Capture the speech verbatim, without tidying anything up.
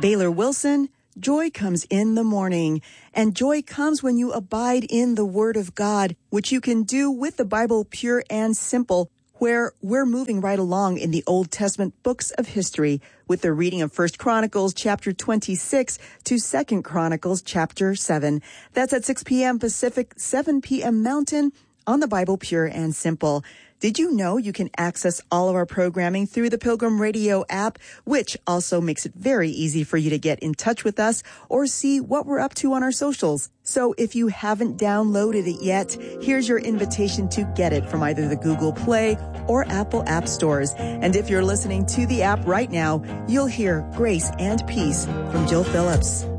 Baylor Wilson, joy comes in the morning, and joy comes when you abide in the Word of God, which you can do with the Bible Pure and Simple, where we're moving right along in the Old Testament books of history with the reading of First Chronicles chapter twenty-six to Second Chronicles chapter seven. That's at six p.m. Pacific, seven p.m. Mountain on the Bible Pure and Simple. Did you know you can access all of our programming through the Pilgrim Radio app, which also makes it very easy for you to get in touch with us or see what we're up to on our socials. So if you haven't downloaded it yet, here's your invitation to get it from either the Google Play or Apple App Stores. And if you're listening to the app right now, you'll hear Grace and Peace from Jill Phillips.